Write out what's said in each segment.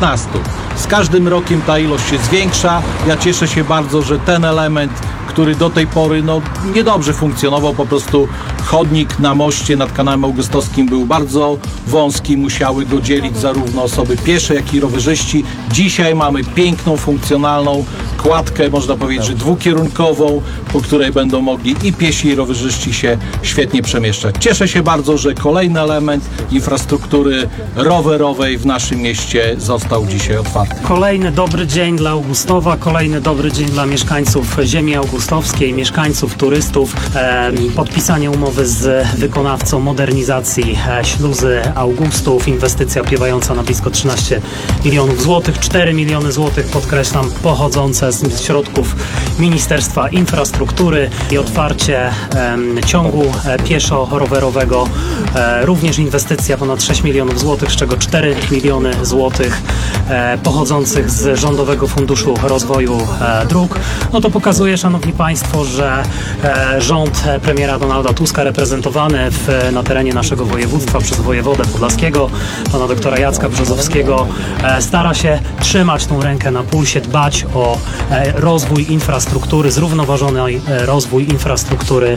15. Z każdym rokiem ta ilość się zwiększa. Ja cieszę się bardzo, że ten element, który do tej pory niedobrze funkcjonował, po prostu chodnik na moście nad kanałem augustowskim był bardzo wąski, musiały go dzielić zarówno osoby piesze, jak i rowerzyści. Dzisiaj mamy piękną, funkcjonalną kładkę, można powiedzieć, że dwukierunkową, po której będą mogli i piesi, i rowerzyści się świetnie przemieszczać. Cieszę się bardzo, że kolejny element infrastruktury rowerowej w naszym mieście został dzisiaj otwarty. Kolejny dobry dzień dla Augustowa, kolejny dobry dzień dla mieszkańców ziemi augustowskiej, mieszkańców, turystów. Podpisanie umowy z wykonawcą modernizacji śluzy Augustów. Inwestycja opiewająca na blisko 13 milionów złotych. 4 miliony złotych, podkreślam, pochodzące z środków Ministerstwa Infrastruktury i otwarcie ciągu pieszo-rowerowego. Również inwestycja ponad 6 milionów złotych, z czego 4 miliony złotych pochodzących z Rządowego Funduszu Rozwoju Dróg. No to pokazuje, szanowni państwo, że rząd premiera Donalda Tuska reprezentowany na terenie naszego województwa przez wojewodę podlaskiego, pana doktora Jacka Brzozowskiego, stara się trzymać tą rękę na pulsie, dbać o rozwój infrastruktury, zrównoważony rozwój infrastruktury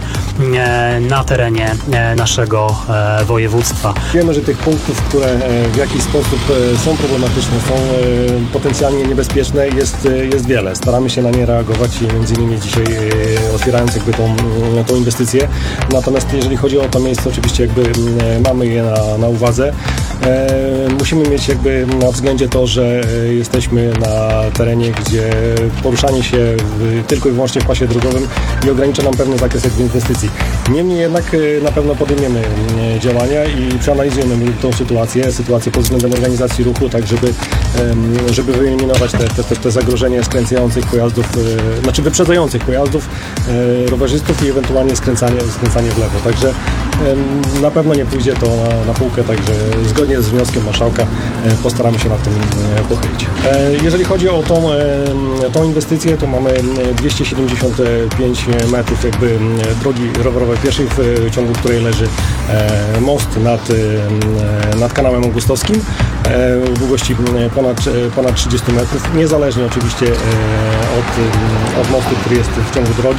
na terenie naszego województwa. Wiemy, że tych punktów, które w jakiś sposób są problematyczne, są potencjalnie niebezpieczne, jest wiele. Staramy się na nie reagować i między innymi dzisiaj otwierając jakby tą inwestycję. Natomiast jeżeli chodzi o to miejsce, oczywiście mamy je na uwadze. Musimy mieć na względzie to, że jesteśmy na terenie, gdzie poruszanie się tylko i wyłącznie w pasie drogowym nie ogranicza nam pewny zakres inwestycji. Niemniej jednak na pewno podejmiemy działania i przeanalizujemy tą sytuację pod względem organizacji ruchu, tak żeby wyeliminować te zagrożenie skręcających pojazdów, znaczy wyprzedzających pojazdów, rowerzystów i ewentualnie skręcanie w lewo. Także na pewno nie pójdzie to na półkę, także zgodnie z wnioskiem marszałka postaramy się nad tym pochylić. Jeżeli chodzi o tą inwestycję, to mamy 275 metrów drogi rowerowej pieszej, w ciągu której leży most nad kanałem augustowskim w długości ponad 30 metrów, niezależnie oczywiście od mostu, który jest w ciągu drogi.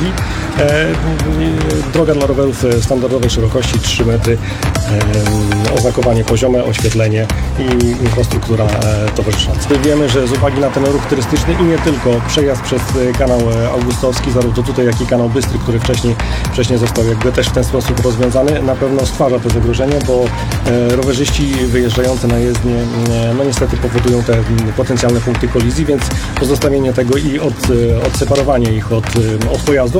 Droga dla rowerów standardowej szerokości 3 metry, oznakowanie poziome, oświetlenie i infrastruktura towarzysząca. Wiemy, że z uwagi na ten ruch turystyczny i nie tylko przejazd przez kanał augustowski, zarówno tutaj, jak i kanał Bystry, który wcześniej został też w ten sposób rozwiązany, na pewno stwarza to zagrożenie, bo rowerzyści wyjeżdżający na jezdnię niestety powodują te potencjalne punkty kolizji, więc pozostawienie tego i odseparowanie ich od pojazdów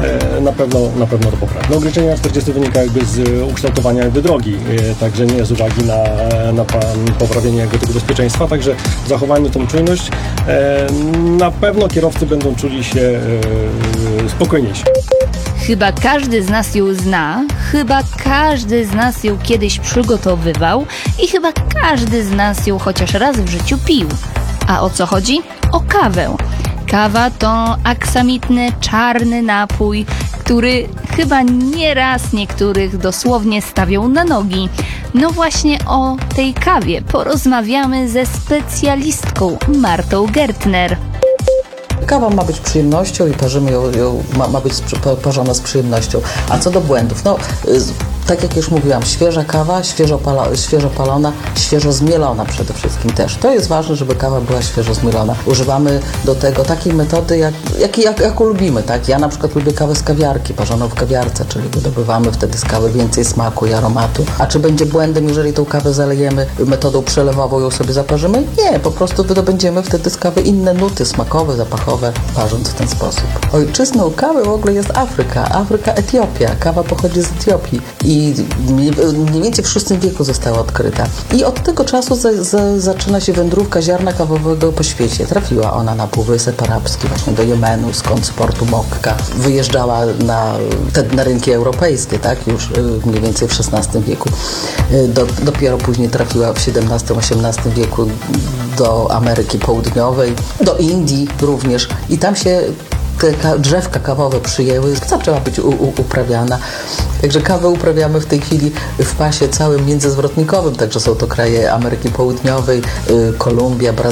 na pewno to poprawi. Ograniczenie na 40 wynika z ukształtowania drogi, także nie z uwagi na poprawienie tego bezpieczeństwa, także zachowajmy tą czujność. Na pewno kierowcy będą czuli się spokojniejsi. Chyba każdy z nas ją zna, chyba każdy z nas ją kiedyś przygotowywał i chyba każdy z nas ją chociaż raz w życiu pił. A o co chodzi? O kawę. Kawa to aksamitny, czarny napój, który chyba nieraz niektórych dosłownie stawiał na nogi. No właśnie o tej kawie porozmawiamy ze specjalistką Martą Gertner. Kawa ma być przyjemnością i parzymy ją ma być parzona z przyjemnością. A co do błędów, tak jak już mówiłam, świeża kawa, świeżo palona, świeżo zmielona przede wszystkim też. To jest ważne, żeby kawa była świeżo zmielona. Używamy do tego takiej metody, jaką lubimy, tak? Ja na przykład lubię kawę z kawiarki, parzoną w kawiarce, czyli wydobywamy wtedy z kawy więcej smaku i aromatu. A czy będzie błędem, jeżeli tą kawę zalejemy metodą przelewową, ją sobie zaparzymy? Nie, po prostu wydobędziemy wtedy z kawy inne nuty smakowe, zapachowe, parząc w ten sposób. Ojczyzną kawy w ogóle jest Afryka, Etiopia. Kawa pochodzi z Etiopii i mniej więcej w VI wieku została odkryta. I od tego czasu zaczyna się wędrówka ziarna kawowego po świecie. Trafiła ona na Półwysep Arabski, właśnie do Jemenu, skąd z portu Mokka. Wyjeżdżała na rynki europejskie, tak, już mniej więcej w XVI wieku. Dopiero później trafiła w XVII-XVIII wieku do Ameryki Południowej, do Indii również. I tam się te drzewka kawowe przyjęły, zaczęła być uprawiana. Także kawę uprawiamy w tej chwili w pasie całym międzyzwrotnikowym, także są to kraje Ameryki Południowej, Kolumbia, Brazylia.